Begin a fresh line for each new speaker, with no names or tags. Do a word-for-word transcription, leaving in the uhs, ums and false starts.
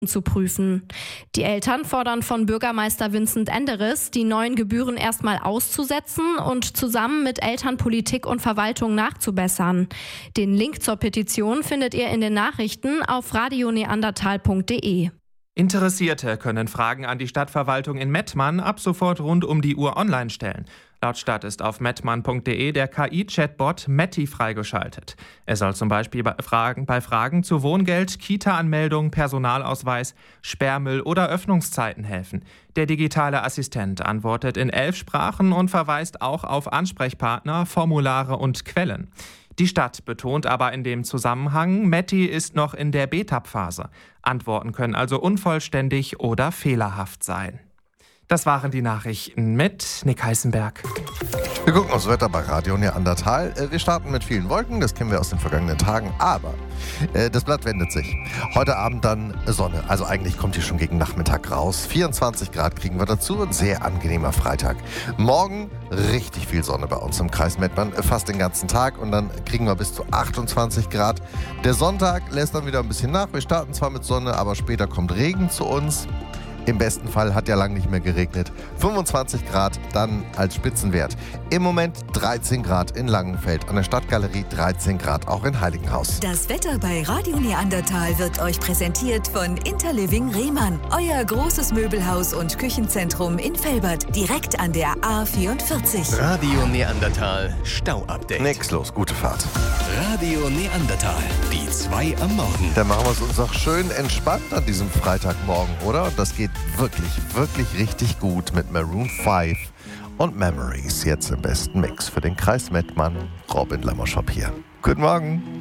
zu prüfen. Die Eltern fordern von Bürgermeister Vincent Enderes, die neuen Gebühren erstmal auszusetzen und zusammen mit Eltern, Politik und Verwaltung nachzubessern. Den Link zur Petition findet ihr in den Nachrichten auf radio neandertal punkt de.
Interessierte können Fragen an die Stadtverwaltung in Mettmann ab sofort rund um die Uhr online stellen. Laut Stadt ist auf mettmann punkt de der K I-Chatbot Metti freigeschaltet. Er soll zum Beispiel bei Fragen, bei Fragen zu Wohngeld, Kita-Anmeldung, Personalausweis, Sperrmüll oder Öffnungszeiten helfen. Der digitale Assistent antwortet in elf Sprachen und verweist auch auf Ansprechpartner, Formulare und Quellen. Die Stadt betont aber in dem Zusammenhang, Metti ist noch in der Beta-Phase. Antworten können also unvollständig oder fehlerhaft sein. Das waren die Nachrichten mit Nick Heißenberg.
Wir gucken aufs Wetter bei Radio Neandertal. Wir starten mit vielen Wolken, das kennen wir aus den vergangenen Tagen, aber äh, das Blatt wendet sich. Heute Abend dann Sonne, also eigentlich kommt die schon gegen Nachmittag raus. vierundzwanzig Grad kriegen wir dazu, ein sehr angenehmer Freitag. Morgen richtig viel Sonne bei uns im Kreis Mettmann, fast den ganzen Tag und dann kriegen wir bis zu achtundzwanzig Grad. Der Sonntag lässt dann wieder ein bisschen nach. Wir starten zwar mit Sonne, aber später kommt Regen zu uns. Im besten Fall hat ja lang nicht mehr geregnet. fünfundzwanzig Grad dann als Spitzenwert. Im Moment dreizehn Grad in Langenfeld, an der Stadtgalerie dreizehn Grad auch in Heiligenhaus.
Das Wetter bei Radio Neandertal wird euch präsentiert von Interliving Rehmann. Euer großes Möbelhaus und Küchenzentrum in Velbert, direkt an der A vierundvierzig.
Radio Neandertal Stau-Update.
Nix los, gute Fahrt.
Radio Neandertal, die zwei am Morgen.
Dann machen wir es uns auch schön entspannt an diesem Freitagmorgen, oder? Und das geht wirklich, wirklich richtig gut mit Maroon fünf und Memories. Jetzt im besten Mix für den Kreis Mettmann. Robin Lamoschop hier. Guten Morgen.